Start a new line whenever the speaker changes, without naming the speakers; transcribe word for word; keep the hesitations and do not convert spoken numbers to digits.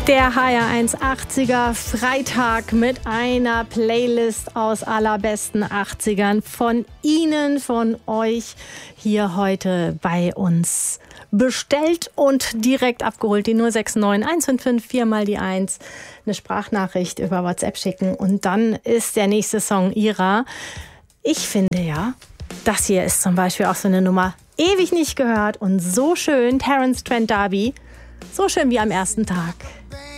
Der H R eins achtziger Freitag mit einer Playlist aus allerbesten achtzigern von Ihnen, von euch hier heute bei uns bestellt und direkt abgeholt. Die null sechs neun eins fünf fünf vier mal die eins. Eine Sprachnachricht über WhatsApp schicken und dann ist der nächste Song Ihrer. Ich finde ja, das hier ist zum Beispiel auch so eine Nummer. Ewig nicht gehört und so schön. Terence Trent D'Arby. So schön wie am ersten Tag.